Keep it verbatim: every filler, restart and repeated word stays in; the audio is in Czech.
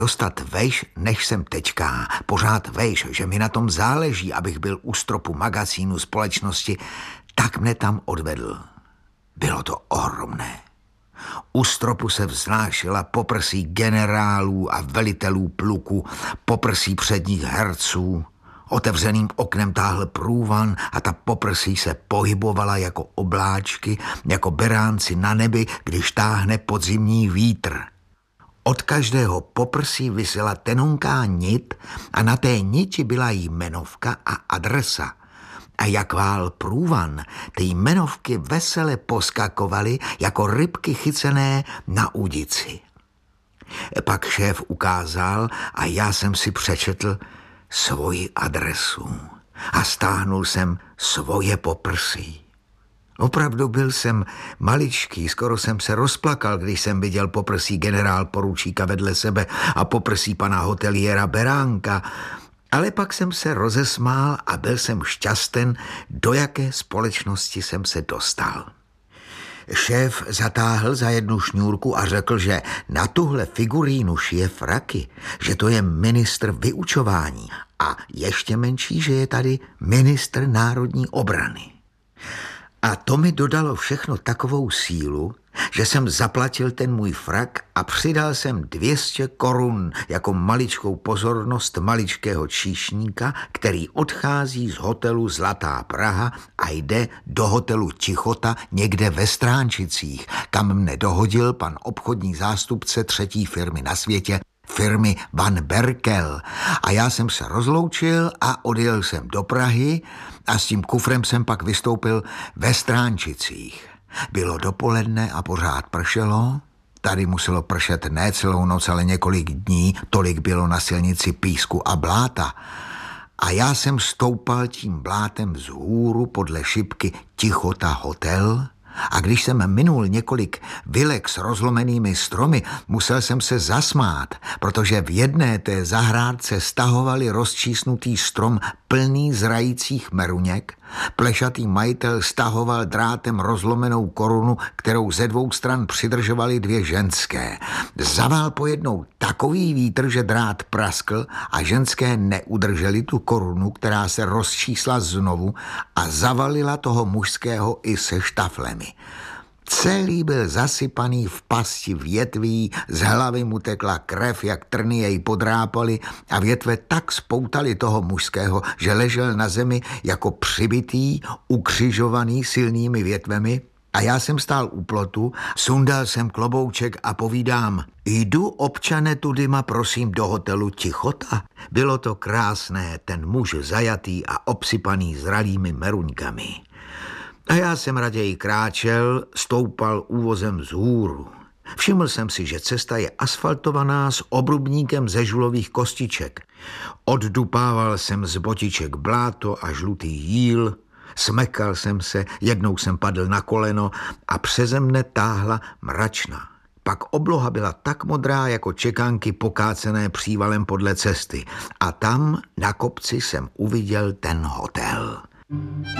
dostat vejš, než jsem teďka. Pořád vejš, že mi na tom záleží, abych byl u stropu magazínu společnosti, tak mne tam odvedl. Bylo to ohromné. U stropu se vznášela poprsí generálů a velitelů pluku, poprsí předních herců. Otevřeným oknem táhl průvan a ta poprsí se pohybovala jako obláčky, jako beránci na nebi, když táhne podzimní vítr. Od každého poprsí visela tenonká nit a na té niti byla jmenovka a adresa. A jak vál průvan, ty jmenovky vesele poskakovaly jako rybky chycené na udici. Pak šéf ukázal a já jsem si přečetl svoji adresu a stáhnul jsem svoje poprsí. Opravdu byl jsem maličký, skoro jsem se rozplakal, když jsem viděl poprsí generál poručíka vedle sebe a poprsí pana hoteliéra Beránka, ale pak jsem se rozesmál a byl jsem šťasten, do jaké společnosti jsem se dostal. Šéf zatáhl za jednu šňůrku a řekl, že na tuhle figurínu šije fraky, že to je ministr vyučování a ještě menší, že je tady ministr národní obrany. A to mi dodalo všechno takovou sílu, že jsem zaplatil ten můj frak a přidal jsem dvě stě korun jako maličkou pozornost maličkého číšníka, který odchází z hotelu Zlatá Praha a jde do hotelu Tichota někde ve Stránčicích, kam mne dohodil pan obchodní zástupce třetí firmy na světě, firmy Van Berkel. A já jsem se rozloučil a odjel jsem do Prahy a s tím kufrem jsem pak vystoupil ve Stránčicích. Bylo dopoledne a pořád pršelo. Tady muselo pršet ne celou noc, ale několik dní, tolik bylo na silnici písku a bláta. A já jsem stoupal tím blátem vzhůru podle šipky Tichota hotel. A když jsem minul několik vilek s rozlomenými stromy, musel jsem se zasmát, protože v jedné té zahrádce stahovali rozčísnutý strom plný zrajících meruněk, plešatý majitel stahoval drátem rozlomenou korunu, kterou ze dvou stran přidržovaly dvě ženské. Zavál pojednou takový vítr, že drát praskl a ženské neudrželi tu korunu, která se rozčísla znovu a zavalila toho mužského i se štaflemi. Celý byl zasypaný v pasti větví, z hlavy mu tekla krev, jak trny jej podrápaly a větve tak spoutaly toho mužského, že ležel na zemi jako přibitý, ukřižovaný silnými větvemi. A já jsem stál u plotu, sundal jsem klobouček a povídám: jdu, občane, tudyma prosím do hotelu Tichota. Bylo to krásné, ten muž zajatý a obsypaný zralými meruňkami. A já jsem raději kráčel, stoupal úvozem vzhůru. Všiml jsem si, že cesta je asfaltovaná s obrubníkem ze žulových kostiček. Oddupával jsem z botiček bláto a žlutý jíl, smekal jsem se, jednou jsem padl na koleno a přeze mne táhla mračna. Pak obloha byla tak modrá jako čekánky pokácené přívalem podle cesty. A tam na kopci jsem uviděl ten hotel.